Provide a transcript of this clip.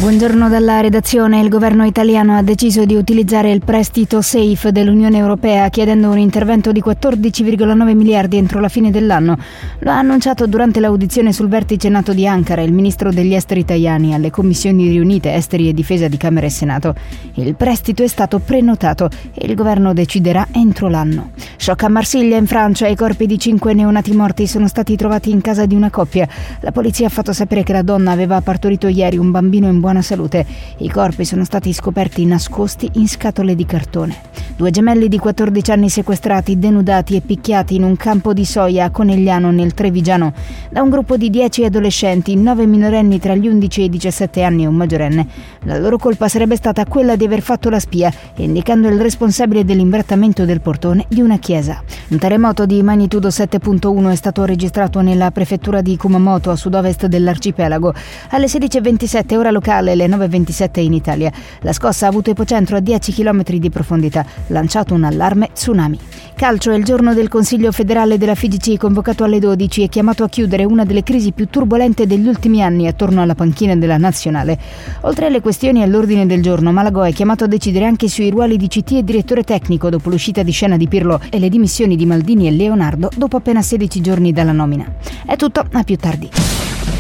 Buongiorno dalla redazione. Il governo italiano ha deciso di utilizzare il prestito SAFE dell'Unione Europea chiedendo un intervento di 14,9 miliardi entro la fine dell'anno. Lo ha annunciato durante l'audizione sul vertice NATO di Ankara il ministro degli esteri Tajani alle commissioni riunite esteri e difesa di Camera e Senato. Il prestito è stato prenotato e il governo deciderà entro l'anno. Shock a Marsiglia, in Francia. I corpi di 5 neonati morti sono stati trovati in casa di una coppia. La polizia ha fatto sapere che la donna aveva partorito ieri un bambino in buona salute. I corpi sono stati scoperti nascosti in scatole di cartone. 2 gemelli di 14 anni sequestrati, denudati e picchiati in un campo di soia a Conegliano, nel Trevigiano, da un gruppo di 10 adolescenti, 9 minorenni tra gli 11 e i 17 anni e un maggiorenne. La loro colpa sarebbe stata quella di aver fatto la spia, indicando il responsabile dell'imbrattamento del portone di una chiesa. Un terremoto di magnitudo 7.1 è stato registrato nella prefettura di Kumamoto, a sud-ovest dell'arcipelago, alle 16:27 ora locale, le 9:27 in Italia. La scossa ha avuto epocentro a 10 km di profondità, lanciato un allarme tsunami. Calcio. È il giorno del Consiglio federale della FIGC, convocato alle 12 e chiamato a chiudere una delle crisi più turbolente degli ultimi anni attorno alla panchina della nazionale. Oltre alle questioni all'ordine del giorno, Malagò è chiamato a decidere anche sui ruoli di CT e direttore tecnico dopo l'uscita di scena di Pirlo e le dimissioni di Maldini e Leonardo dopo appena 16 giorni dalla nomina. È tutto, a più tardi.